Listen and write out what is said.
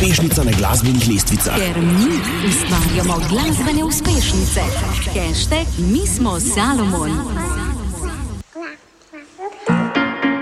uspešnica na glasbenih lestvicah. Ker mi ustvarjamo glasbene uspešnice. #, mi smo Salomon.